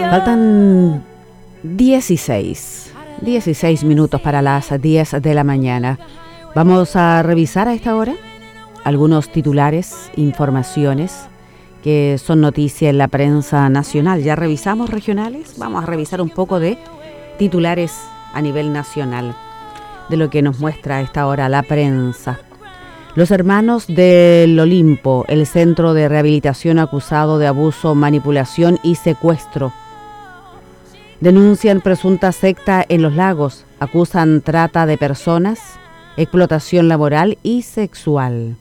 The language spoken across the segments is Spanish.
Faltan 16 minutos para las 10 de la mañana. Vamos a revisar a esta hora algunos titulares, informaciones que son noticia en la prensa nacional. Ya revisamos regionales, vamos a revisar un poco de titulares a nivel nacional, de lo que nos muestra a esta hora la prensa. Los hermanos del Olimpo, el centro de rehabilitación acusado de abuso, manipulación y secuestro. Denuncian presunta secta en Los Lagos, acusan trata de personas, explotación laboral y sexual.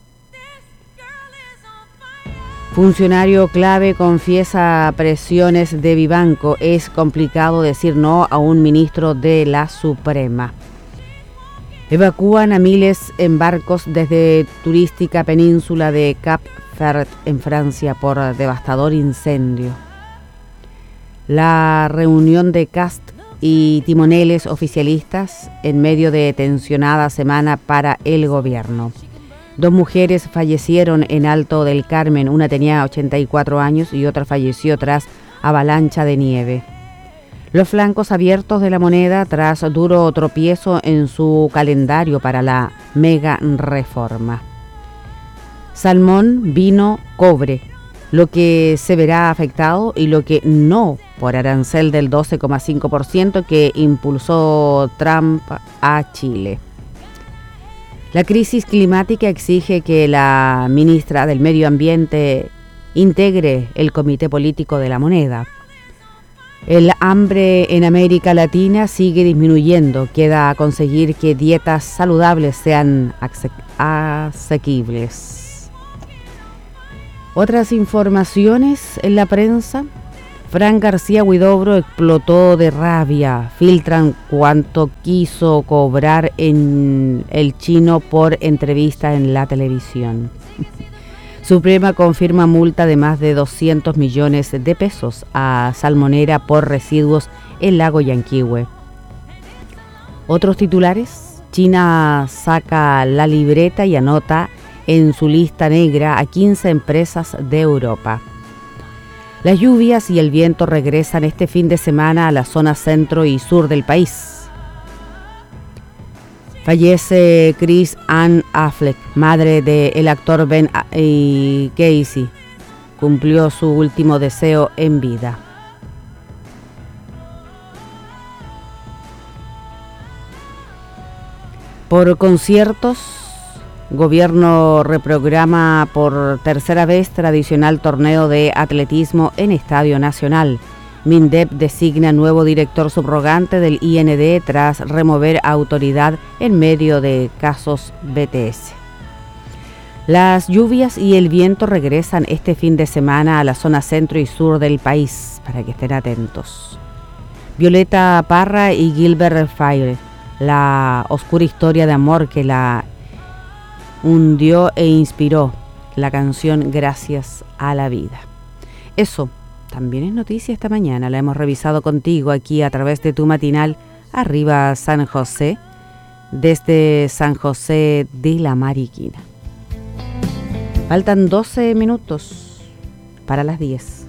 Funcionario clave confiesa presiones de Vivanco. Es complicado decir no a un ministro de la Suprema. Evacúan a miles en barcos desde turística península de Cap Vert en Francia por devastador incendio. La reunión de Cast y timoneles oficialistas en medio de tensionada semana para el gobierno. 2 mujeres fallecieron en Alto del Carmen, una tenía 84 años y otra falleció tras avalancha de nieve. Los flancos abiertos de la moneda tras duro tropiezo en su calendario para la mega reforma. Salmón, vino, cobre, lo que se verá afectado y lo que no por arancel del 12,5% que impulsó Trump a Chile. La crisis climática exige que la ministra del Medio Ambiente integre el comité político de la moneda. El hambre en América Latina sigue disminuyendo. Queda a conseguir que dietas saludables sean asequibles. Otras informaciones en la prensa. Fran García Huidobro explotó de rabia. Filtran cuánto quiso cobrar en el chino por entrevista en la televisión. Suprema confirma multa de más de 200 millones de pesos a Salmonera por residuos en Lago Yanquihue. Otros titulares. China saca la libreta y anota en su lista negra a 15 empresas de Europa. Las lluvias y el viento regresan este fin de semana a la zona centro y sur del país. Fallece Chris Ann Affleck, madre del actor Ben Casey. Cumplió su último deseo en vida. Por conciertos, gobierno reprograma por tercera vez tradicional torneo de atletismo en Estadio Nacional. MINDEP designa nuevo director subrogante del IND tras remover autoridad en medio de casos BTS. Las lluvias y el viento regresan este fin de semana a la zona centro y sur del país, para que estén atentos. Violeta Parra y Gilbert Faure, la oscura historia de amor que la hundió e inspiró, la canción Gracias a la Vida. Eso también es noticia esta mañana, la hemos revisado contigo aquí a través de tu matinal Arriba San José, desde San José de la Mariquina. Faltan 12 minutos para las 10.